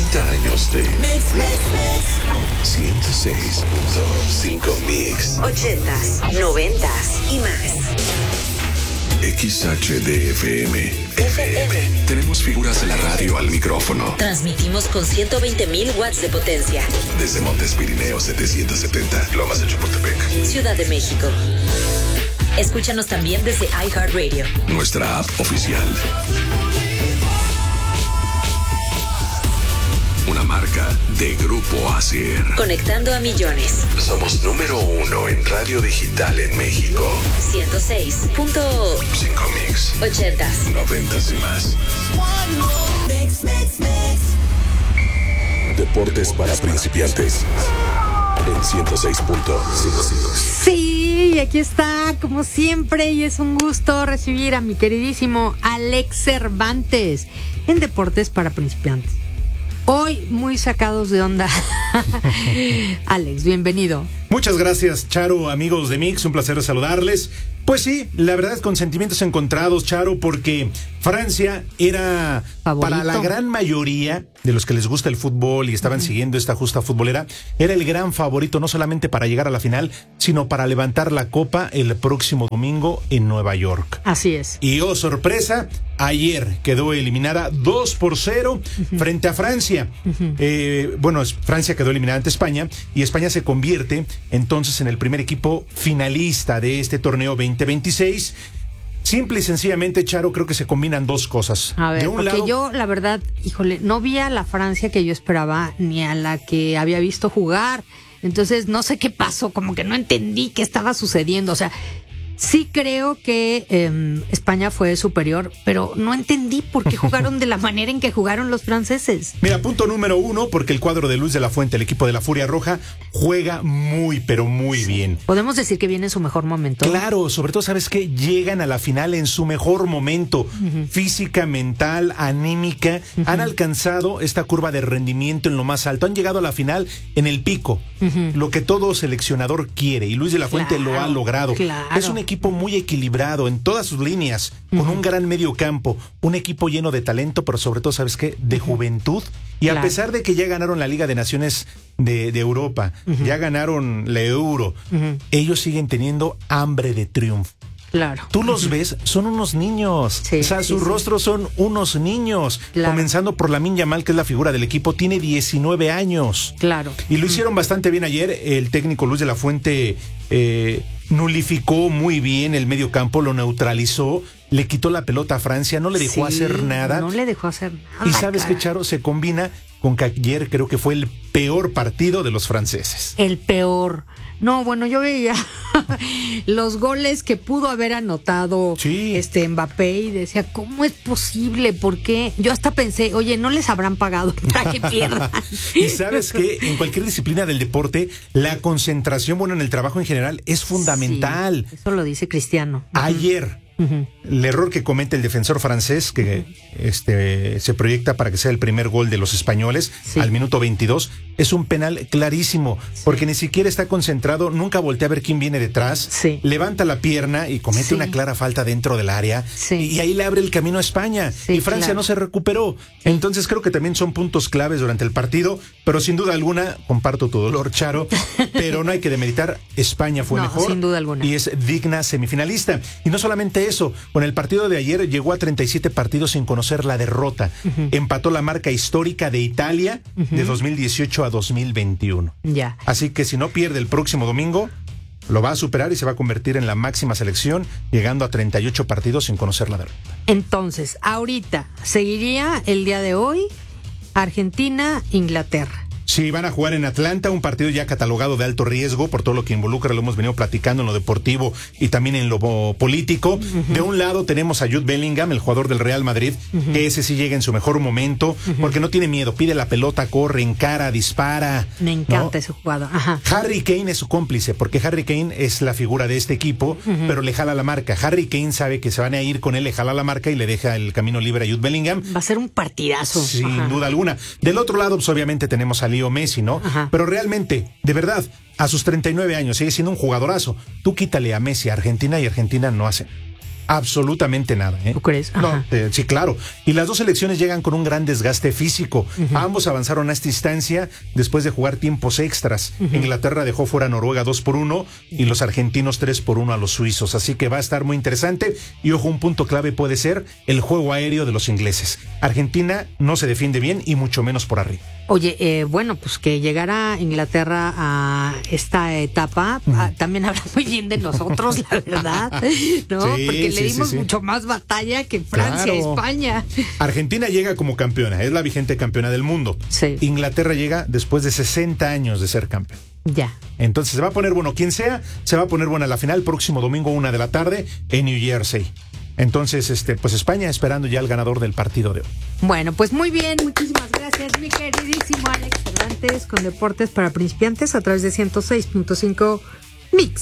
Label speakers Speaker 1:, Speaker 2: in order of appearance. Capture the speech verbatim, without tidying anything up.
Speaker 1: treinta años de Mix, Mix, Mix. ciento seis punto cinco Mix.
Speaker 2: ochentas, noventas y más.
Speaker 1: X H D F M. F M. Tenemos figuras de la radio al micrófono.
Speaker 2: Transmitimos con ciento veinte mil watts de potencia.
Speaker 1: Desde Montes Pirineos setecientos setenta, Lomas de Chapultepec,
Speaker 2: Ciudad de México. Escúchanos también desde iHeartRadio.
Speaker 1: Nuestra app oficial. Una marca de Grupo Asier.
Speaker 2: Conectando a millones.
Speaker 1: Somos número uno en radio digital en México.
Speaker 2: ciento seis punto
Speaker 1: cinco Mix.
Speaker 2: ochentas.
Speaker 1: Noventas y más. Deportes para principiantes. En ciento seis punto cinco.
Speaker 3: Sí, aquí está, como siempre, y es un gusto recibir a mi queridísimo Alex Cervantes en Deportes para Principiantes. Hoy muy sacados de onda. Alex, bienvenido.
Speaker 4: Muchas gracias, Charo, amigos de Mix, un placer saludarles. Pues sí, la verdad, con sentimientos encontrados, Charo, porque Francia era,
Speaker 3: favorito.
Speaker 4: Para la gran mayoría de los que les gusta el fútbol y estaban uh-huh. siguiendo esta justa futbolera, era el gran favorito, no solamente para llegar a la final, sino para levantar la copa el próximo domingo en Nueva York.
Speaker 3: Así es.
Speaker 4: Y oh, sorpresa, ayer quedó eliminada dos por cero uh-huh. frente a Francia. Uh-huh. Eh, bueno, Francia quedó eliminada ante España y España se convierte entonces en el primer equipo finalista de este torneo veinte veintiséis. Simple y sencillamente, Charo, creo que se combinan dos cosas.
Speaker 3: A ver,
Speaker 4: de un
Speaker 3: porque
Speaker 4: lado,
Speaker 3: yo, la verdad, híjole, no vi a la Francia que yo esperaba, ni a la que había visto jugar. Entonces, no sé qué pasó, como que no entendí qué estaba sucediendo. O sea, sí creo que eh, España fue superior, pero no entendí por qué jugaron de la manera en que jugaron los franceses.
Speaker 4: Mira, punto número uno, porque el cuadro de Luis de la Fuente, el equipo de la Furia Roja, juega muy, pero muy sí. bien.
Speaker 3: Podemos decir que viene en su mejor momento.
Speaker 4: Claro, sobre todo, ¿sabes qué? Llegan a la final en su mejor momento, uh-huh. física, mental, anímica. Uh-huh. Han alcanzado esta curva de rendimiento en lo más alto. Han llegado a la final en el pico, uh-huh. lo que todo seleccionador quiere, y Luis de la Fuente claro, lo ha logrado.
Speaker 3: Claro.
Speaker 4: Es un equipo muy equilibrado en todas sus líneas, con uh-huh. un gran medio campo, un equipo lleno de talento, pero sobre todo, ¿sabes qué? De uh-huh. juventud. Y claro. a pesar de que ya ganaron la Liga de Naciones de, de Europa, uh-huh. ya ganaron la Euro, uh-huh. ellos siguen teniendo hambre de triunfo.
Speaker 3: Claro.
Speaker 4: Tú los uh-huh. ves, son unos niños. Sí, o sea, sus sí, rostros sí. son unos niños. Claro. Comenzando por Lamine Yamal, que es la figura del equipo, tiene diecinueve años.
Speaker 3: Claro.
Speaker 4: Y lo uh-huh. hicieron bastante bien ayer. El técnico Luis de la Fuente eh, nulificó muy bien el medio campo, lo neutralizó, le quitó la pelota a Francia, no le dejó
Speaker 3: sí,
Speaker 4: hacer nada.
Speaker 3: No le dejó hacer nada.
Speaker 4: Y sabes que, Charo, se combina con que ayer creo que fue el peor partido de los franceses.
Speaker 3: El peor. No, bueno, yo veía los goles que pudo haber anotado sí. este Mbappé y decía, ¿cómo es posible? ¿Por qué? Yo hasta pensé, oye, ¿no les habrán pagado para que pierdan?
Speaker 4: Y sabes que en cualquier disciplina del deporte, la concentración, bueno, en el trabajo en general, es fundamental.
Speaker 3: Sí, eso lo dice Cristiano.
Speaker 4: Ayer, uh-huh. el error que comete el defensor francés, que uh-huh. este se proyecta para que sea el primer gol de los españoles, sí. al minuto veintidós, es un penal clarísimo, sí. porque ni siquiera está concentrado, nunca voltea a ver quién viene detrás,
Speaker 3: sí.
Speaker 4: levanta la pierna y comete sí. una clara falta dentro del área,
Speaker 3: sí.
Speaker 4: y ahí le abre el camino a España,
Speaker 3: sí,
Speaker 4: y Francia
Speaker 3: claro.
Speaker 4: no se recuperó. Entonces creo que también son puntos claves durante el partido, pero sin duda alguna, comparto tu dolor, Charo, pero no hay que demeritar, España fue
Speaker 3: no,
Speaker 4: mejor,
Speaker 3: sin duda alguna.
Speaker 4: Y es digna semifinalista. Y no solamente eso, con el partido de ayer llegó a treinta y siete partidos sin conocer la derrota, uh-huh. empató la marca histórica de Italia uh-huh. de dos mil dieciocho a dos mil veintiuno.
Speaker 3: Ya.
Speaker 4: Así que si no pierde el próximo domingo, lo va a superar y se va a convertir en la máxima selección, llegando a treinta y ocho partidos sin conocer la derrota.
Speaker 3: Entonces, ahorita, seguiría el día de hoy Argentina, Inglaterra.
Speaker 4: Sí, van a jugar en Atlanta, un partido ya catalogado de alto riesgo por todo lo que involucra, lo hemos venido platicando en lo deportivo y también en lo político. Uh-huh. De un lado tenemos a Jude Bellingham, el jugador del Real Madrid, uh-huh. que ese sí llega en su mejor momento, uh-huh. porque no tiene miedo, pide la pelota, corre, encara, dispara.
Speaker 3: Me encanta, ¿no? Ese jugador. Ajá.
Speaker 4: Harry Kane es su cómplice, porque Harry Kane es la figura de este equipo, uh-huh. pero le jala la marca. Harry Kane sabe que se van a ir con él, le jala la marca y le deja el camino libre a Jude Bellingham.
Speaker 3: Va a ser un partidazo.
Speaker 4: Sin
Speaker 3: Ajá.
Speaker 4: duda alguna. Del otro lado, pues obviamente tenemos a Leo Messi, ¿no?
Speaker 3: Ajá.
Speaker 4: Pero realmente, de verdad, a sus treinta y nueve años sigue siendo un jugadorazo. Tú quítale a Messi a Argentina y Argentina no hace. Absolutamente nada. ¿eh?
Speaker 3: ¿Tú crees? Ajá.
Speaker 4: No, eh, sí, claro. Y las dos selecciones llegan con un gran desgaste físico. Uh-huh. Ambos avanzaron a esta instancia después de jugar tiempos extras. Uh-huh. Inglaterra dejó fuera a Noruega dos por uno y los argentinos tres por uno a los suizos. Así que va a estar muy interesante. Y ojo, un punto clave puede ser el juego aéreo de los ingleses. Argentina no se defiende bien y mucho menos por arriba.
Speaker 3: Oye, eh, bueno, pues que llegara Inglaterra a esta etapa, uh-huh. a, también habla muy bien de nosotros, la verdad, ¿no?
Speaker 4: Sí,
Speaker 3: Porque
Speaker 4: sí,
Speaker 3: le dimos
Speaker 4: sí, sí.
Speaker 3: mucho más batalla que Francia,
Speaker 4: claro.
Speaker 3: España.
Speaker 4: Argentina llega como campeona, es la vigente campeona del mundo.
Speaker 3: Sí.
Speaker 4: Inglaterra llega después de sesenta años de ser campeón.
Speaker 3: Ya.
Speaker 4: Entonces se va a poner bueno, quien sea, se va a poner buena la final próximo domingo una de la tarde en New Jersey. Entonces, este, pues España esperando ya al ganador del partido de hoy.
Speaker 3: Bueno, pues muy bien, muchísimas gracias, mi queridísimo Alex Cervantes, con Deportes para Principiantes a través de ciento seis punto cinco Mix.